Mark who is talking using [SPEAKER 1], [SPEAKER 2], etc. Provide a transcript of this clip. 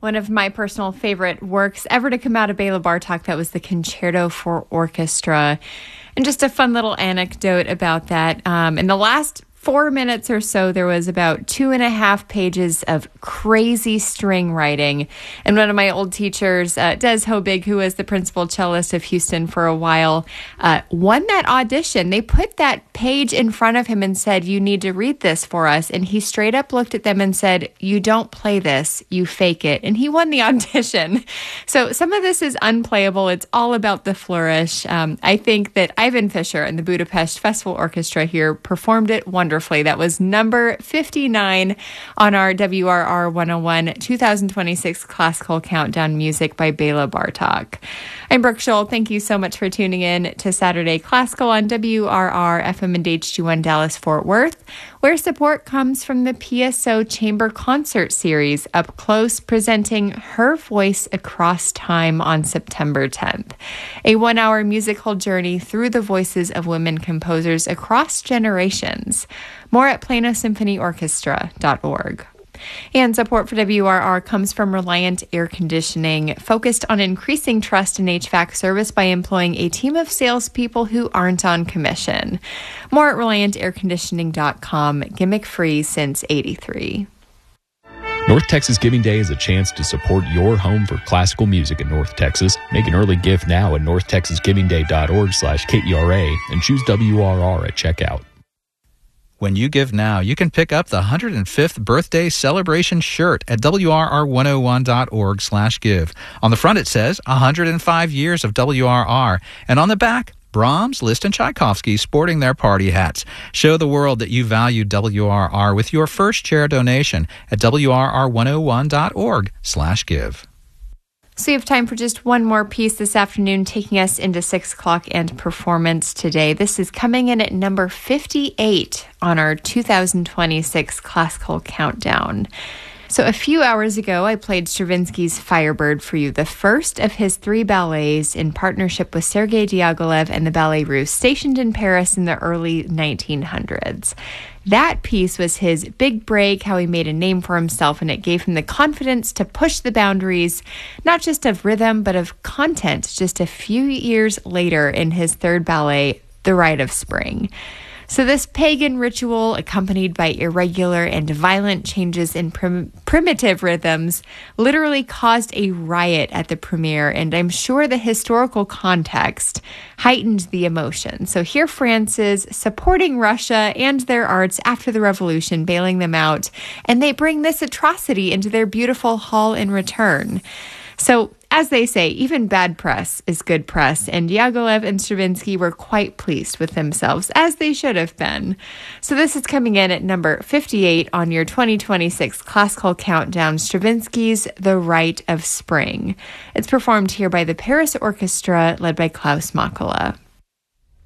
[SPEAKER 1] One of my personal favorite works ever to come out of Bela Bartok, that was the Concerto for Orchestra. And just a fun little anecdote about that. In the last 4 minutes or so, there was about 2.5 pages of crazy string writing. And one of my old teachers, Des Hobig, who was the principal cellist of Houston for a while, won that audition. They put that page in front of him and said, "You need to read this for us." And he straight up looked at them and said, "You don't play this, you fake it." And he won the audition. So some of this is unplayable. It's all about the flourish. I think that Ivan Fischer and the Budapest Festival Orchestra here performed it wonderfully. That was number 59 on our WRR 101 2026 Classical Countdown, music by Bela Bartok. I'm Brooke Scholl. Thank you so much for tuning in to Saturday Classical on WRR FM and HD1 Dallas Fort Worth, where support comes from the PSO Chamber Concert Series, up close, presenting Her Voice Across Time on September 10th. A 1-hour musical journey through the voices of women composers across generations. More at planosymphonyorchestra.org. And support for WRR comes from Reliant Air Conditioning, focused on increasing trust in HVAC service by employing a team of salespeople who aren't on commission. More at ReliantAirConditioning.com, gimmick-free since '83.
[SPEAKER 2] North Texas Giving Day is a chance to support your home for classical music in North Texas. Make an early gift now at northtexasgivingday.org/KERA and choose WRR at checkout.
[SPEAKER 3] When you give now, you can pick up the 105th birthday celebration shirt at WRR101.org/give. On the front it says 105 years of WRR, and on the back, Brahms, Liszt, and Tchaikovsky sporting their party hats. Show the world that you value WRR with your first chair donation at WRR101.org/give.
[SPEAKER 1] So you have time for just one more piece this afternoon, taking us into 6 o'clock and performance today. This is coming in at number 58 on our 2026 Classical Countdown. So a few hours ago, I played Stravinsky's Firebird for you, the first of his 3 ballets in partnership with Sergei Diaghilev and the Ballet Russe, stationed in Paris in the early 1900s. That piece was his big break, how he made a name for himself, and it gave him the confidence to push the boundaries, not just of rhythm, but of content, just a few years later in his 3rd ballet, The Rite of Spring. So this pagan ritual, accompanied by irregular and violent changes in primitive rhythms, literally caused a riot at the premiere, and I'm sure the historical context heightened the emotion. So here France is supporting Russia and their arts after the revolution, bailing them out, and they bring this atrocity into their beautiful hall in return. So, as they say, even bad press is good press, and Diaghilev and Stravinsky were quite pleased with themselves, as they should have been. So this is coming in at number 58 on your 2026 Classical Countdown, Stravinsky's The Rite of Spring. It's performed here by the Paris Orchestra, led by Klaus Makala.